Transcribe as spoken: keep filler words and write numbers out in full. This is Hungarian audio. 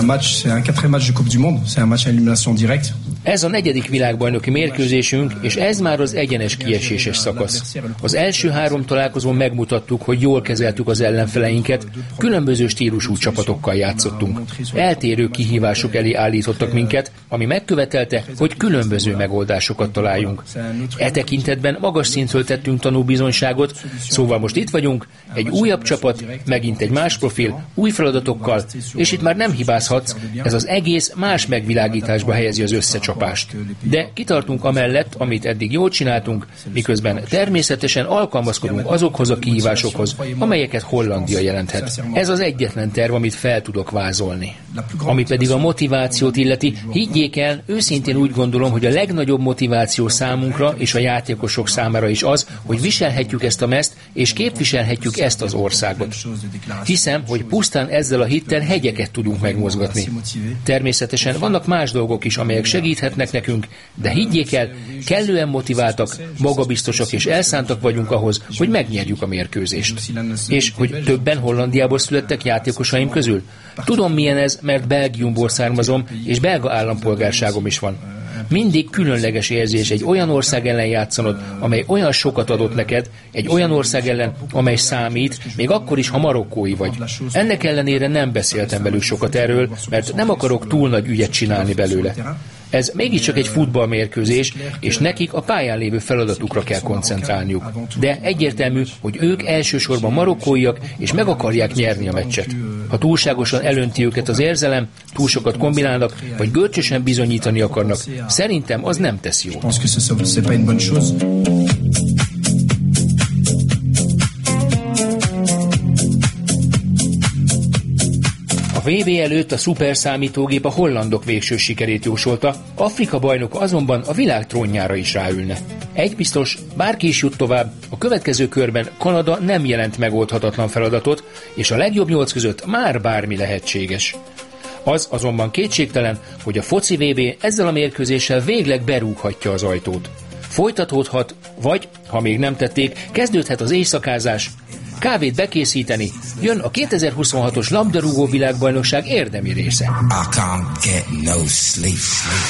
Ez a negyedik világbajnoki mérkőzésünk, és ez már az egyenes kieséses szakasz. Az első három találkozón megmutattuk, hogy jól kezeltük az ellenfeleinket, különböző stílusú csapatokkal játszottunk. Eltérő kihívások elé állítottak minket, ami megkövetelte, hogy különböző megoldásokat találjunk. E tekintetben magas szintről tettünk tanúbizonyságot, szóval most itt vagyunk, egy újabb csapat, megint egy más profil, új feladatokkal, és itt már nem hibázhatsz, ez az egész más megvilágításba helyezi az összecsapást. De kitartunk amellett, amit eddig jól csináltunk, miközben természetesen alkalmazkodunk azokhoz a kihívásokhoz, amelyeket Hollandia jelenthet. Ez az egyetlen terv, amit fel tudok vázolni. Ami pedig a motivációt illeti, higgyék el, őszintén úgy gondolom, hogy a legnagyobb motiváció számunkra és a játékosok számára is az, hogy viselhetjük ezt a mezt, és képviselhetjük ezt az országot. Hiszem, hogy pusztán ezzel a hittel hegyeket tudunk megmozgatni. Természetesen vannak más dolgok is, amelyek segíthetnek nekünk, de higgyék el, kellően motiváltak, magabiztosak és elszántak vagyunk ahhoz, hogy megnyerjük a mérkőzést. És hogy többen Hollandiából születtek játékosaim közül? Tudom, milyen ez, mert Belgiumból származom, és belga állampolgárságom is van. Mindig különleges érzés egy olyan ország ellen játszanod, amely olyan sokat adott neked, egy olyan ország ellen, amely számít, még akkor is, ha marokkói vagy. Ennek ellenére nem beszéltem velük sokat erről, mert nem akarok túl nagy ügyet csinálni belőle. Ez mégiscsak egy futballmérkőzés, és nekik a pályán lévő feladatukra kell koncentrálniuk. De egyértelmű, hogy ők elsősorban marokkóiak, és meg akarják nyerni a meccset. Ha túlságosan elönti őket az érzelem, túl sokat kombinálnak, vagy görcsösen bizonyítani akarnak, szerintem az nem tesz jót. A vé bé előtt a szuperszámítógép a hollandok végső sikerét jósolta, Afrika bajnoka azonban a világ trónjára is ráülne. Egy biztos, bárki is jut tovább, a következő körben Kanada nem jelent megoldhatatlan feladatot, és a legjobb nyolc között már bármi lehetséges. Az azonban kétségtelen, hogy a foci vé bé ezzel a mérkőzéssel végleg berúghatja az ajtót. Folytatódhat, vagy, ha még nem tették, kezdődhet az éjszakázás, kávét bekészíteni, jön a kétezer-huszonhatos labdarúgó világbajnokság érdemi része.